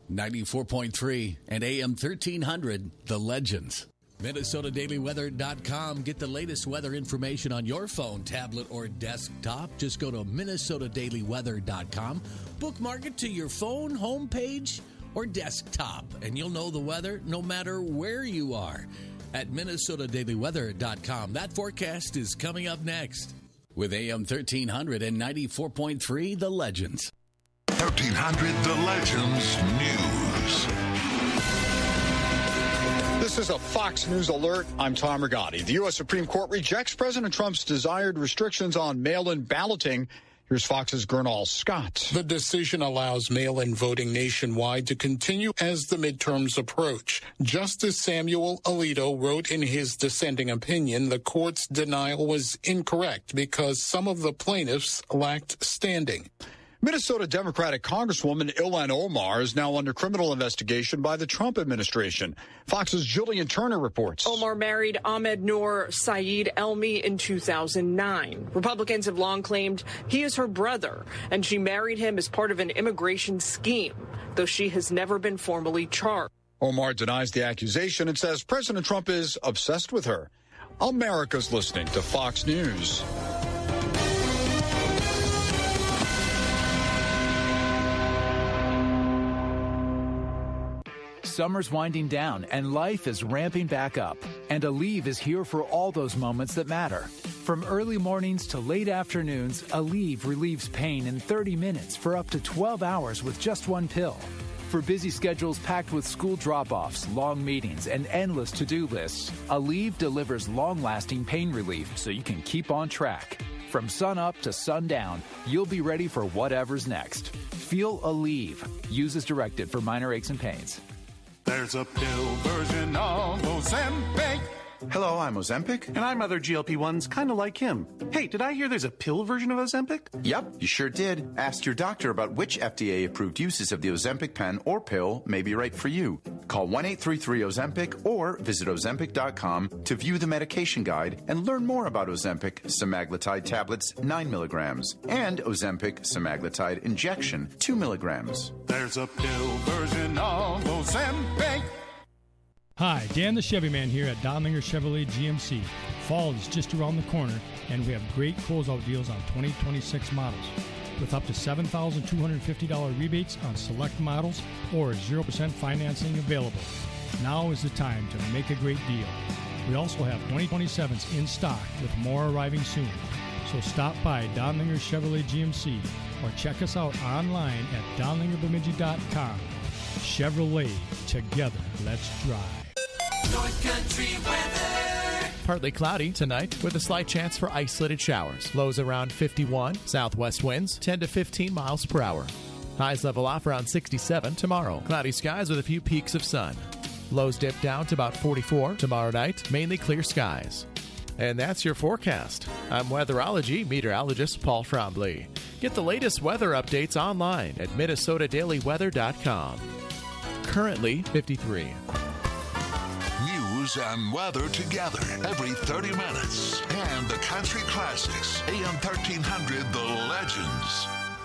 94.3 and AM 1300, The Legends. MinnesotaDailyWeather.com. Get the latest weather information on your phone, tablet, or desktop. Just go to MinnesotaDailyWeather.com. Bookmark it to your phone, homepage, or desktop, and you'll know the weather no matter where you are at MinnesotaDailyWeather.com. That forecast is coming up next with AM 1300 and 94.3, The Legends. 1300 The Legends News. This is a Fox News alert. I'm Tom Rigotti. The U.S. Supreme Court rejects President Trump's desired restrictions on mail-in balloting. Here's Fox's Gernal Scott. The decision allows mail-in voting nationwide to continue as the midterms approach. Justice Samuel Alito wrote in his dissenting opinion the court's denial was incorrect because some of the plaintiffs lacked standing. Minnesota Democratic Congresswoman Ilhan Omar is now under criminal investigation by the Trump administration. Fox's Jillian Turner reports. Omar married Ahmed Noor Saeed Elmi in 2009. Republicans have long claimed he is her brother, and she married him as part of an immigration scheme, though she has never been formally charged. Omar denies the accusation and says President Trump is obsessed with her. America's listening to Fox News. Summer's winding down and life is ramping back up. And Aleve is here for all those moments that matter. From early mornings to late afternoons, Aleve relieves pain in 30 minutes for up to 12 hours with just one pill. For busy schedules packed with school drop-offs, long meetings, and endless to-do lists, Aleve delivers long-lasting pain relief so you can keep on track. From sun up to sundown, you'll be ready for whatever's next. Feel Aleve. Use as directed for minor aches and pains. There's a pill version of Ozempic. Hello, I'm Ozempic. And I'm other GLP-1s kind of like him. Hey, did I hear there's a pill version of Ozempic? Yep, you sure did. Ask your doctor about which FDA-approved uses of the Ozempic pen or pill may be right for you. Call 1-833-OZEMPIC or visit Ozempic.com to view the medication guide and learn more about Ozempic semaglutide tablets 9 milligrams and Ozempic semaglutide injection 2 milligrams. There's a pill version of Ozempic. Hi, Dan the Chevy Man here at Donlinger Chevrolet GMC. Fall is just around the corner, and we have great closeout deals on 2026 models. With up to $7,250 rebates on select models or 0% financing available. Now is the time to make a great deal. We also have 2027s in stock with more arriving soon. So stop by Donlinger Chevrolet GMC or check us out online at donlingerbemidji.com. Chevrolet, together, let's drive. North Country weather. Partly cloudy tonight with a slight chance for isolated showers. Lows around 51. Southwest winds 10 to 15 miles per hour. Highs level off around 67 tomorrow. Cloudy skies with a few peaks of sun. Lows dip down to about 44 tomorrow night. Mainly clear skies. And that's your forecast. I'm weatherology meteorologist Paul Trombley. Get the latest weather updates online at MinnesotaDailyWeather.com. Currently 53. News and weather together every 30 minutes. And the country classics, AM 1300, The Legends.